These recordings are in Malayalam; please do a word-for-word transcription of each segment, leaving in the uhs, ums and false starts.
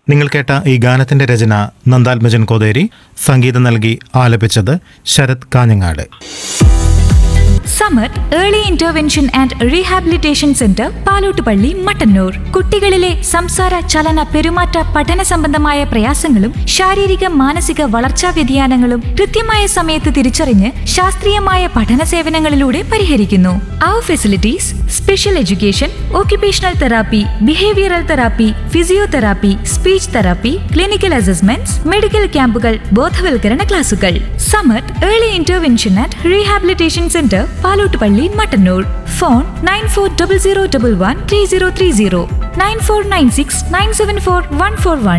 നിങ്ങൾ കേട്ട ഈ ഗാനത്തിന്റെ രചന നന്ദാത്മജൻ കോതേരി, സംഗീതം നൽകി ആലപിച്ചത് Sarath Kanhangad. Samath early intervention and rehabilitation centre Palottupalli Mattannur. കുട്ടികളിലെ സംസാര ചലന പെരുമാറ്റ പഠന സംബന്ധമായ പ്രയാസങ്ങളും ശാരീരിക മാനസിക വളർച്ചാ വ്യതിയാനങ്ങളും കൃത്യമായ സമയത്ത് തിരിച്ചറിഞ്ഞ് ശാസ്ത്രീയമായ പഠന സേവനങ്ങളിലൂടെ പരിഹരിക്കുന്നു. അവർ facilities: special education, occupational therapy, behavioural therapy, physiotherapy, speech therapy, clinical assessments, medical ക്യാമ്പുകൾ, ബോധവൽക്കരണ ക്ലാസുകൾ. Samath early intervention and rehabilitation centre Palottupalli Mattannur. Phone nine four double zero double one three zero three zero, nine four nine six nine seven four one four one.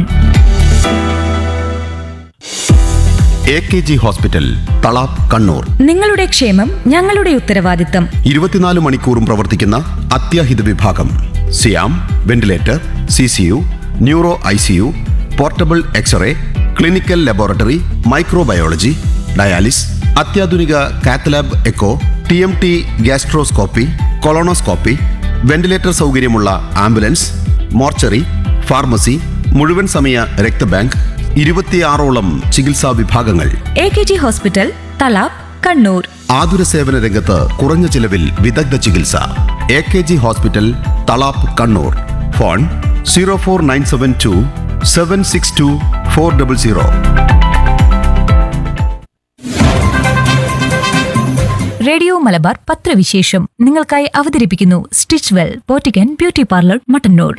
A K G hospital, Thalap, Kannur. നിങ്ങളുടെ ക്ഷേമം ഞങ്ങളുടെ ഉത്തരവാദിത്തം. ഇരുപത്തിനാല് മണിക്കൂറും പ്രവർത്തിക്കുന്ന അത്യാഹിത വിഭാഗം. സിയാം, ventilator, C C U, neuro I C U, portable x-ray, clinical laboratory, microbiology, dialysis, അത്യാധുനിക cath lab echo, T M T, gastroscopy, colonoscopy, ventilator സൗകര്യമുള്ള ആംബുലൻസ്, മോർച്ചറി, ഫാർമസി, മുഴുവൻ സമയ രക്തബാങ്ക്, ഇരുപത്തിയാറോളം ചികിത്സാ വിഭാഗങ്ങൾ. A K G hospital, Thalap, Kannur. ആതുര സേവന രംഗത്ത് കുറഞ്ഞ ചിലവിൽ വിദഗ്ധ ചികിത്സ. A K G hospital, Thalap, Kannur. Phone zero four nine seven to seven six to four double zero. Radio Malabar പത്രവിശേഷം നിങ്ങൾക്കായി അവതരിപ്പിക്കുന്നു stitch well പോറ്റിക്കൻ beauty parlour Mattannur.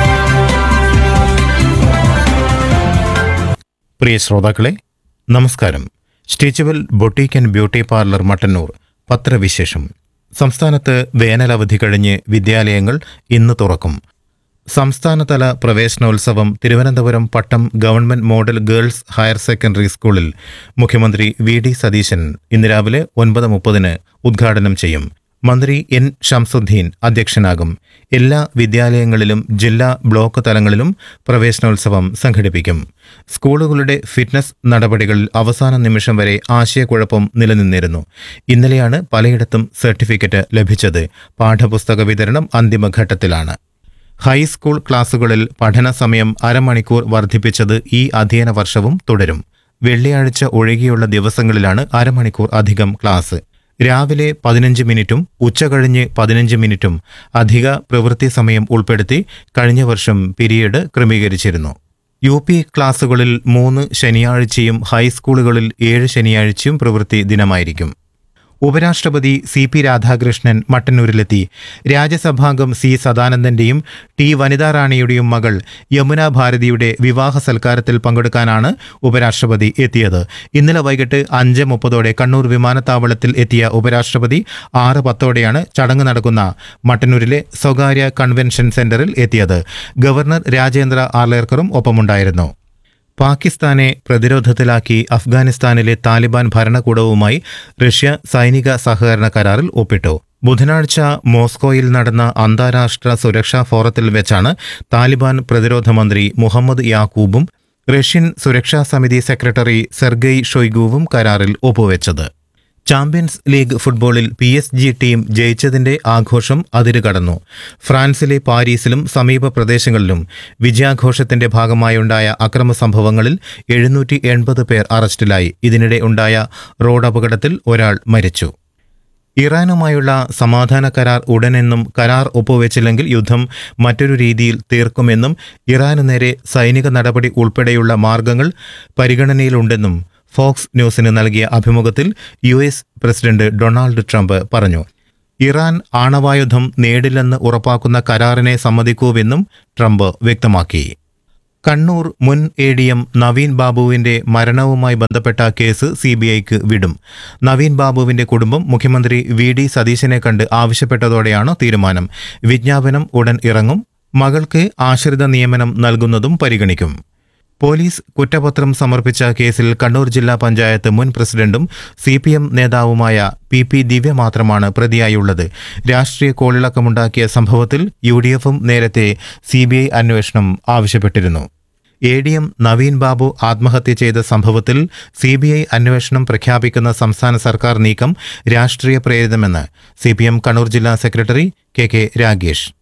പ്രിയ ശ്രോതാക്കളെ, നമസ്കാരം. സ്റ്റിച്ചുവൽ boutique and beauty parlour Mattannur പത്രവിശേഷം. സംസ്ഥാനത്ത് വേനലവധി കഴിഞ്ഞ് വിദ്യാലയങ്ങൾ ഇന്ന് തുറക്കും. സംസ്ഥാനതല പ്രവേശനോത്സവം തിരുവനന്തപുരം പട്ടം government model girls higher secondary സ്കൂളിൽ മുഖ്യമന്ത്രി വി ഡി സതീശൻ ഇന്ന് രാവിലെ ഒൻപത് മുപ്പതിന് ഉദ്ഘാടനം ചെയ്യും. മന്ത്രി എൻ ഷംസുദ്ദീൻ അധ്യക്ഷനാകും. എല്ലാ വിദ്യാലയങ്ങളിലും ജില്ലാ ബ്ലോക്ക് തലങ്ങളിലും പ്രവേശനോത്സവം സംഘടിപ്പിക്കും. സ്കൂളുകളുടെ ഫിറ്റ്നസ് നടപടികളിൽ അവസാന നിമിഷം വരെ ആശയക്കുഴപ്പം നിലനിന്നിരുന്നു. ഇന്നലെയാണ് പലയിടത്തും സർട്ടിഫിക്കറ്റ് ലഭിച്ചത്. പാഠപുസ്തക വിതരണം അന്തിമഘട്ടത്തിലാണ്. ഹൈസ്കൂൾ ക്ലാസുകളിൽ പഠന സമയം അരമണിക്കൂർ വർദ്ധിപ്പിച്ചത് ഈ അധ്യയന വർഷവും തുടരും. വെള്ളിയാഴ്ച ഒഴികെയുള്ള ദിവസങ്ങളിലാണ് അരമണിക്കൂർ അധികം ക്ലാസ്. രാവിലെ പതിനഞ്ച് മിനിറ്റും ഉച്ചകഴിഞ്ഞ് പതിനഞ്ച് മിനിറ്റും അധിക പ്രവൃത്തി സമയം ഉൾപ്പെടുത്തി കഴിഞ്ഞ വർഷം പിരീഡ് ക്രമീകരിച്ചിരുന്നു. യു പി ക്ലാസുകളിൽ മൂന്ന് ശനിയാഴ്ചയും ഹൈസ്കൂളുകളിൽ ഏഴ് ശനിയാഴ്ചയും പ്രവൃത്തി ദിനമായിരിക്കും. ഉപരാഷ്ട്രപതി C P Radhakrishnan മട്ടന്നൂരിലെത്തി. രാജ്യസഭാംഗം C സദാനന്ദന്റെയും T വനിതാറാണിയുടെയും മകൾ യമുന ഭാരതിയുടെ വിവാഹ സൽക്കാരത്തിൽ പങ്കെടുക്കാനാണ് ഉപരാഷ്ട്രപതി എത്തിയത്. ഇന്നലെ വൈകിട്ട് അഞ്ച് മുപ്പതോടെ കണ്ണൂർ വിമാനത്താവളത്തിൽ എത്തിയ ഉപരാഷ്ട്രപതി ആറ് പത്തോടെയാണ് ചടങ്ങ് നടക്കുന്ന മട്ടന്നൂരിലെ സ്വകാര്യ കൺവെൻഷൻ സെന്ററിൽ എത്തിയത്. ഗവർണർ രാജേന്ദ്ര ആർലേക്കറും ഒപ്പമുണ്ടായിരുന്നു. പാകിസ്ഥാനെ പ്രതിരോധത്തിലാക്കി അഫ്ഗാനിസ്ഥാനിലെ താലിബാൻ ഭരണകൂടവുമായി റഷ്യ സൈനിക സഹകരണ കരാറിൽ ഒപ്പിട്ടു. ബുധനാഴ്ച മോസ്കോയിൽ നടന്ന അന്താരാഷ്ട്ര സുരക്ഷാ ഫോറത്തിൽ വെച്ചാണ് താലിബാൻ പ്രതിരോധ മന്ത്രി മുഹമ്മദ് യാക്കൂബും റഷ്യൻ സുരക്ഷാ സമിതി സെക്രട്ടറി സെർഗെയ് ഷൊയ്ഗുവും കരാറിൽ ഒപ്പുവെച്ചത്. ചാമ്പ്യൻസ് ലീഗ് ഫുട്ബോളിൽ പി എസ് ജി ടീം ജയിച്ചതിന്റെ ആഘോഷം അതിരുകടന്നു. ഫ്രാൻസിലെ പാരീസിലും സമീപ പ്രദേശങ്ങളിലും വിജയാഘോഷത്തിന്റെ ഭാഗമായുണ്ടായ അക്രമ സംഭവങ്ങളിൽ എഴുന്നൂറ്റി എൺപത് പേർ അറസ്റ്റിലായി. ഇതിനിടെ ഉണ്ടായ റോഡ് അപകടത്തിൽ ഒരാൾ മരിച്ചു. ഇറാനുമായുള്ള സമാധാന കരാർ ഉടനെന്നും കരാർ ഒപ്പുവെച്ചില്ലെങ്കിൽ യുദ്ധം മറ്റൊരു രീതിയിൽ തീർക്കുമെന്നും ഇറാനു നേരെ സൈനിക നടപടി ഉൾപ്പെടെയുള്ള മാർഗങ്ങൾ പരിഗണനയിലുണ്ടെന്നും ഫോക്സ് ന്യൂസിന് നൽകിയ അഭിമുഖത്തിൽ U S president Donald Trump പറഞ്ഞു. ഇറാൻ ആണവായുധം നേടില്ലെന്ന് ഉറപ്പാക്കുന്ന കരാറിനെ സമ്മതിക്കൂവെന്നും ട്രംപ് വ്യക്തമാക്കി. കണ്ണൂർ മുൻ എ ഡി എം നവീൻ ബാബുവിന്റെ മരണവുമായി ബന്ധപ്പെട്ട കേസ് സി ബി ഐക്ക് വിടും. നവീൻ ബാബുവിന്റെ കുടുംബം മുഖ്യമന്ത്രി വി ഡി സതീശനെ കണ്ട് ആവശ്യപ്പെട്ടതോടെയാണ് തീരുമാനം. വിജ്ഞാപനം ഉടൻ ഇറങ്ങും. മകൾക്ക് ആശ്രിത നിയമനം നൽകുന്നതും പരിഗണിക്കും. പോലീസ് കുറ്റപത്രം സമർപ്പിച്ച കേസിൽ കണ്ണൂർ ജില്ലാ പഞ്ചായത്ത് മുൻ പ്രസിഡന്റും സി പി എം നേതാവുമായ പി പി ദിവ്യ മാത്രമാണ് പ്രതിയായുള്ളത്. രാഷ്ട്രീയ കോളിളക്കമുണ്ടാക്കിയ സംഭവത്തിൽ യു ഡി എഫും നേരത്തെ സി ബി ഐ അന്വേഷണം ആവശ്യപ്പെട്ടിരുന്നു. A D M Naveen Babu ആത്മഹത്യ ചെയ്ത സംഭവത്തിൽ സി ബി ഐ അന്വേഷണം പ്രഖ്യാപിക്കുന്ന സംസ്ഥാന സർക്കാർ നീക്കം രാഷ്ട്രീയ പ്രേരിതമെന്ന് സി പി എം കണ്ണൂർ ജില്ലാ secretary K K Ragesh.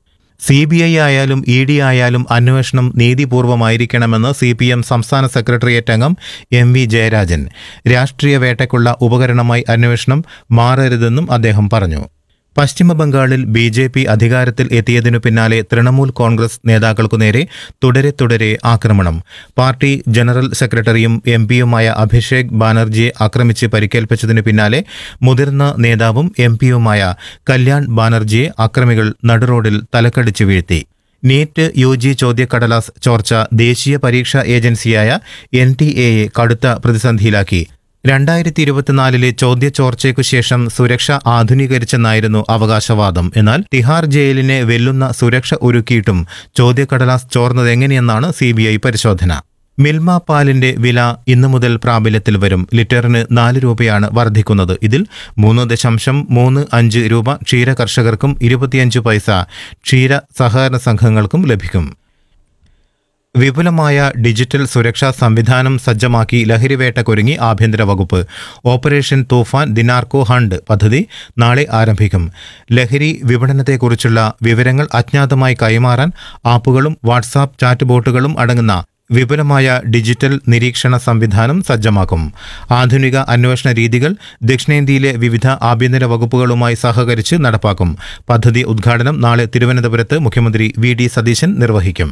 C B I ആയാലും ഇ ഡി ആയാലും അന്വേഷണം നീതിപൂർവമായിരിക്കണമെന്ന് സി പി എം സംസ്ഥാന സെക്രട്ടേറിയറ്റ് അംഗം എം വി ജയരാജൻ. രാഷ്ട്രീയ വേട്ടയ്ക്കുള്ള ഉപകരണമായി അന്വേഷണം മാറരുതെന്നും അദ്ദേഹം പറഞ്ഞു. പശ്ചിമബംഗാളിൽ ബി ജെ പി അധികാരത്തിൽ എത്തിയതിനു പിന്നാലെ തൃണമൂൽ കോൺഗ്രസ് നേതാക്കൾക്കു നേരെ തുടരെ തുടരെ ആക്രമണം. പാർട്ടി ജനറൽ സെക്രട്ടറിയും എം പിയുമായ അഭിഷേക് ബാനർജിയെ ആക്രമിച്ച് പരിക്കേൽപ്പിച്ചതിനു പിന്നാലെ മുതിർന്ന നേതാവും എം പിയുമായ കല്യാൺ ബാനർജിയെ അക്രമികൾ നടുറോഡിൽ തലക്കടിച്ചു വീഴ്ത്തി. നീറ്റ് യു ജി ചോദ്യക്കടലാസ് ചോർച്ച ദേശീയ പരീക്ഷാ ഏജൻസിയായ എൻ ടി എയെ കടുത്ത പ്രതിസന്ധിയിലാക്കി. രണ്ടായിരത്തി ഇരുപത്തിനാലിലെ ചോദ്യചോർച്ചയ്ക്കു ശേഷം സുരക്ഷ ആധുനീകരിച്ചെന്നായിരുന്നു അവകാശവാദം. എന്നാൽ തിഹാർ ജയിലിനെ വെല്ലുന്ന സുരക്ഷ ഒരുക്കിയിട്ടും ചോദ്യക്കടലാസ് ചോർന്നതെങ്ങനെയെന്നാണ് സി ബി ഐ പരിശോധന. മിൽമ പാലിന്റെ വില ഇന്നു മുതൽ പ്രാബല്യത്തിൽ വരും. ലിറ്ററിന് നാല് രൂപയാണ് വർദ്ധിക്കുന്നത്. ഇതിൽ മൂന്ന് ദശാംശം മൂന്ന് അഞ്ച് രൂപ ക്ഷീര കർഷകർക്കും ഇരുപത്തിയഞ്ച് പൈസ ക്ഷീര സഹകരണ സംഘങ്ങൾക്കും ലഭിക്കും. വിപുലമായ ഡിജിറ്റൽ സുരക്ഷാ സംവിധാനം സജ്ജമാക്കി ലഹരിവേട്ടക്കൊരുങ്ങി ആഭ്യന്തര വകുപ്പ്. ഓപ്പറേഷൻ തൂഫാൻ ദിനാർക്കോ ഹണ്ട് പദ്ധതി നാളെ ആരംഭിക്കും. ലഹരി വിപണനത്തെക്കുറിച്ചുള്ള വിവരങ്ങൾ അജ്ഞാതമായി കൈമാറാൻ ആപ്പുകളും വാട്സാപ്പ് ചാറ്റ് ബോട്ടുകളും അടങ്ങുന്ന വിപുലമായ ഡിജിറ്റൽ നിരീക്ഷണ സംവിധാനം സജ്ജമാക്കും. ആധുനിക അന്വേഷണ രീതികൾ ദക്ഷിണേന്ത്യയിലെ വിവിധ ആഭ്യന്തര വകുപ്പുകളുമായി സഹകരിച്ച് നടപ്പാക്കും. പദ്ധതി ഉദ്ഘാടനം നാളെ തിരുവനന്തപുരത്ത് മുഖ്യമന്ത്രി വി ഡി സതീശൻ നിർവഹിക്കും.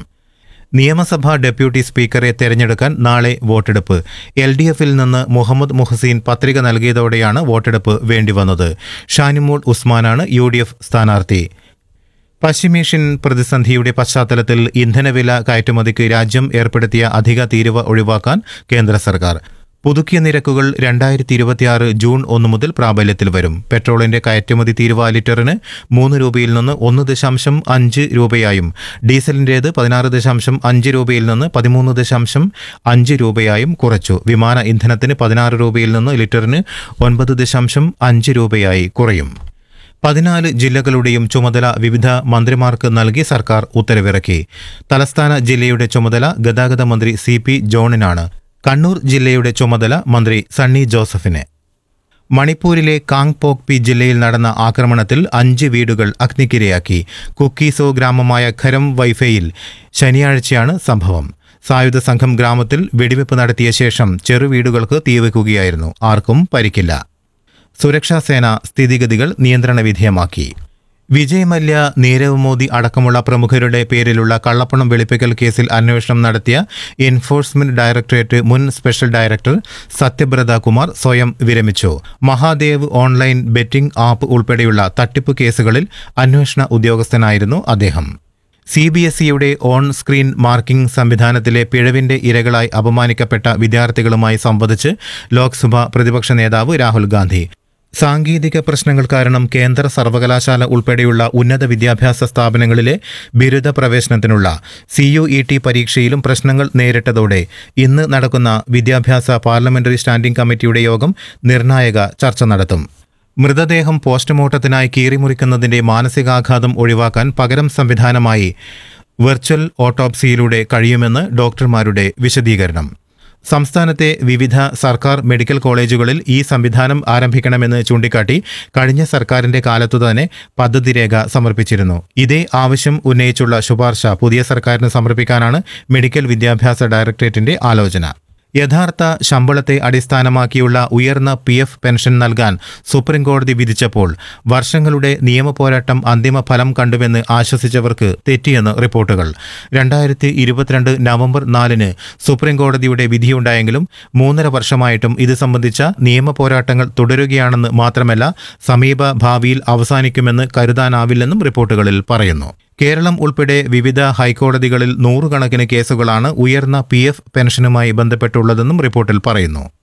നിയമസഭാ ഡെപ്യൂട്ടി സ്പീക്കറെ തെരഞ്ഞെടുക്കാൻ നാളെ വോട്ടെടുപ്പ്. എൽ ഡി എഫിൽ നിന്ന് മുഹമ്മദ് മുഹസീൻ പത്രിക നൽകിയതോടെയാണ് വോട്ടെടുപ്പ് വേണ്ടിവന്നത്. ഷാനിമോൾ ഉസ്മാനാണ് യു ഡി എഫ് സ്ഥാനാർത്ഥി. പശ്ചിമേഷ്യൻ പ്രതിസന്ധിയുടെ പശ്ചാത്തലത്തിൽ ഇന്ധനവില കയറ്റുമതിക്ക് രാജ്യം ഏർപ്പെടുത്തിയ അധിക തീരുവ ഒഴിവാക്കാൻ കേന്ദ്ര സർക്കാർ. പുതുക്കിയ നിരക്കുകൾ രണ്ടായിരത്തി ഇരുപത്തിയാറ് ജൂൺ ഒന്ന് മുതൽ പ്രാബല്യത്തിൽ വരും. പെട്രോളിന്റെ കയറ്റുമതി തീരുവ ലിറ്ററിന് മൂന്ന് രൂപയിൽ നിന്ന് ഒന്ന് ദശാംശം അഞ്ച് രൂപയായും ഡീസലിന്റേത് പതിനാറ് ദശാംശം അഞ്ച് രൂപയിൽ നിന്ന് പതിമൂന്ന് ദശാംശം അഞ്ച് രൂപയായും കുറച്ചു. വിമാന ഇന്ധനത്തിന് പതിനാറ് രൂപയിൽ നിന്ന് ലിറ്ററിന് ഒൻപത് ദശാംശം അഞ്ച് രൂപയായി കുറയും. പതിനാല് ജില്ലകളുടെയും ചുമതല വിവിധ മന്ത്രിമാർക്ക് നൽകി സർക്കാർ ഉത്തരവിറക്കി. തലസ്ഥാന ജില്ലയുടെ ചുമതല ഗതാഗത മന്ത്രി സി പി ജോണിനാണ്. കണ്ണൂർ ജില്ലയുടെ ചുമതല മന്ത്രി സണ്ണി ജോസഫിന്. മണിപ്പൂരിലെ കാങ്പോക്പി ജില്ലയിൽ നടന്ന ആക്രമണത്തിൽ അഞ്ച് വീടുകൾ അഗ്നിക്കിരയാക്കി. കുക്കീസോ ഗ്രാമമായ ഖരം വൈഫയിൽ ശനിയാഴ്ചയാണ് സംഭവം. സായുധ സംഘം ഗ്രാമത്തിൽ വെടിവെപ്പ് നടത്തിയ ശേഷം ചെറുവീടുകൾക്ക് തീവെക്കുകയായിരുന്നു. ആർക്കും പരിക്കില്ല. സുരക്ഷാസേന സ്ഥിതിഗതികൾ നിയന്ത്രണ വിധേയമാക്കി. വിജയ് മല്യ, നീരവ് മോദി അടക്കമുള്ള പ്രമുഖരുടെ പേരിലുള്ള കള്ളപ്പണം വെളുപ്പിക്കൽ കേസിൽ അന്വേഷണം നടത്തിയ എൻഫോഴ്സ്മെന്റ് ഡയറക്ടറേറ്റ് മുൻ സ്പെഷ്യൽ ഡയറക്ടർ സത്യബ്രത കുമാർ സ്വയം വിരമിച്ചു. മഹാദേവ് ഓൺലൈൻ ബെറ്റിംഗ് ആപ്പ് ഉൾപ്പെടെയുള്ള തട്ടിപ്പ് കേസുകളിൽ അന്വേഷണ ഉദ്യോഗസ്ഥനായിരുന്നു അദ്ദേഹം. സി ബി എസ് ഇയുടെ ഓൺ സ്ക്രീൻ മാർക്കിംഗ് സംവിധാനത്തിലെ പിഴവിന്റെ ഇരകളായി അപമാനിക്കപ്പെട്ട വിദ്യാർത്ഥികളുമായി സംവദിച്ച് ലോക്സഭ പ്രതിപക്ഷ നേതാവ് രാഹുൽ ഗാന്ധി. സാങ്കേതിക പ്രശ്നങ്ങൾ കാരണം കേന്ദ്ര സർവകലാശാല ഉൾപ്പെടെയുള്ള ഉന്നത വിദ്യാഭ്യാസ സ്ഥാപനങ്ങളിലെ ബിരുദ പ്രവേശനത്തിനുള്ള സി യു ഇ ടി പരീക്ഷയിലും പ്രശ്നങ്ങൾ നേരിട്ടതോടെ ഇന്ന് നടക്കുന്ന വിദ്യാഭ്യാസ പാർലമെന്ററി സ്റ്റാൻഡിംഗ് കമ്മിറ്റിയുടെ യോഗം നിർണായക ചർച്ച നടത്തും. മൃതദേഹം പോസ്റ്റ്മോർട്ടത്തിനായി കീറിമുറിക്കുന്നതിന്റെ മാനസികാഘാതം ഒഴിവാക്കാൻ പകരം സംവിധാനമായി വെർച്വൽ ഓട്ടോപ്സിയിലൂടെ കഴിയുമെന്ന് ഡോക്ടർമാരുടെ വിശദീകരണം. സംസ്ഥാനത്തെ വിവിധ സർക്കാർ മെഡിക്കൽ കോളേജുകളിൽ ഈ സംവിധാനം ആരംഭിക്കണമെന്ന് ചൂണ്ടിക്കാട്ടി കഴിഞ്ഞ സർക്കാരിന്റെ കാലത്തു തന്നെ പദ്ധതി രേഖ സമർപ്പിച്ചിരുന്നു. ഇതേ ആവശ്യം ഉന്നയിച്ചുള്ള ശുപാർശ പുതിയ സർക്കാരിന് സമർപ്പിക്കാനാണ് മെഡിക്കൽ വിദ്യാഭ്യാസ ഡയറക്ടറേറ്റിന്റെ ആലോചന. യഥാർത്ഥ ശമ്പളത്തെ അടിസ്ഥാനമാക്കിയുള്ള ഉയർന്ന പി എഫ് പെൻഷൻ നൽകാൻ സുപ്രീംകോടതി വിധിച്ചപ്പോൾ വർഷങ്ങളുടെ നിയമപോരാട്ടം അന്തിമ ഫലം കണ്ടുവെന്ന് ആശ്വസിച്ചവർക്ക് തെറ്റിയെന്ന് റിപ്പോർട്ടുകൾ. രണ്ടായിരത്തി ഇരുപത്തിരണ്ട് നവംബർ നാലിന് സുപ്രീംകോടതിയുടെ വിധിയുണ്ടായെങ്കിലും മൂന്നര വർഷമായിട്ടും ഇത് സംബന്ധിച്ച നിയമപോരാട്ടങ്ങൾ തുടരുകയാണെന്ന് മാത്രമല്ല സമീപ ഭാവിയിൽ അവസാനിക്കുമെന്ന് കരുതാനാവില്ലെന്നും റിപ്പോർട്ടുകളിൽ പറയുന്നു. കേരളം ഉൾപ്പെടെ വിവിധ ഹൈക്കോടതികളിൽ നൂറുകണക്കിന് കേസുകളാണ് ഉയർന്ന പി എഫ് പെൻഷനുമായി ബന്ധപ്പെട്ടുള്ളതെന്നും റിപ്പോർട്ടിൽ പറയുന്നു.